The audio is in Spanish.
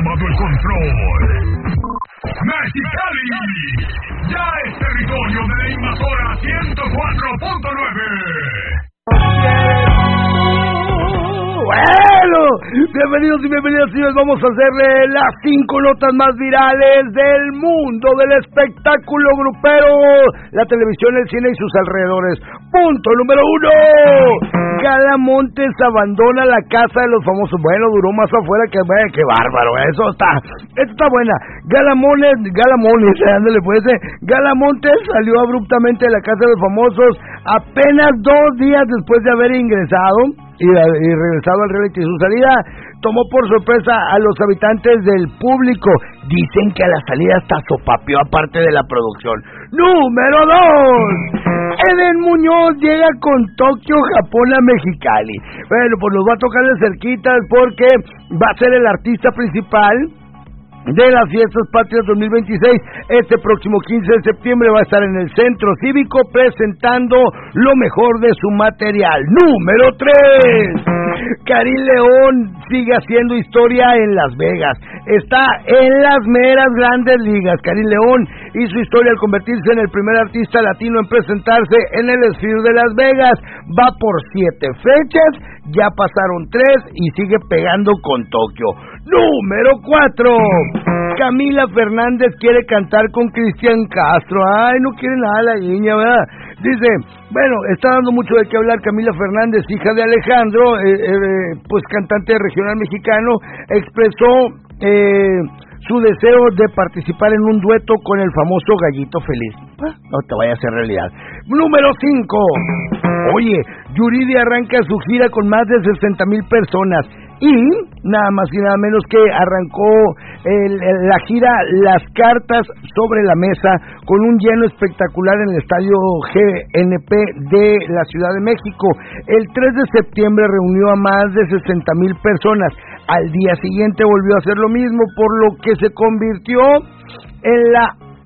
tomado el control. Mexicali ya es territorio de la invasora 104.9. Bueno, bienvenidos y bienvenidas, señores. Vamos a hacerle las 5 notas más virales del mundo del espectáculo grupero, la televisión, el cine y sus alrededores. Punto número 1. Gala Montes abandona la casa de los famosos. Bueno, duró más afuera que qué bárbaro. Esto está buena. Gala Montes, ándale pues. Gala Montes salió abruptamente de la casa de los famosos apenas 2 días después de haber ingresado y regresado al reality. Su salida tomó por sorpresa a los habitantes del público. Dicen que a la salida hasta sopapeó aparte de la producción. Número 2. Eden Muñoz llega con Tokio, Japón a Mexicali. Bueno, pues nos va a tocar de cerquitas porque va a ser el artista principal de las Fiestas Patrias 2026. Este próximo 15 de septiembre va a estar en el Centro Cívico presentando lo mejor de su material. Número 3. Karim León sigue haciendo historia en Las Vegas. Está en las meras grandes ligas. Karim León hizo historia al convertirse en el primer artista latino en presentarse en el Sphere de Las Vegas. Va por 7 fechas, ya pasaron 3 y sigue pegando con Tokio. Número 4. Camila Fernández quiere cantar con Cristian Castro. Ay, no quiere nada la niña, ¿verdad? Dice, bueno, está dando mucho de qué hablar Camila Fernández, hija de Alejandro, pues cantante regional mexicano, expresó su deseo de participar en un dueto con el famoso Gallito Feliz. No te vaya a hacer realidad. Número 5. Oye, Yuridia arranca su gira con más de 60,000 personas. Y nada más y nada menos que arrancó la gira Las Cartas sobre la Mesa con un lleno espectacular en el estadio GNP de la Ciudad de México. El 3 de septiembre reunió a más de 60,000 personas. Al día siguiente volvió a hacer lo mismo, por lo que se convirtió en la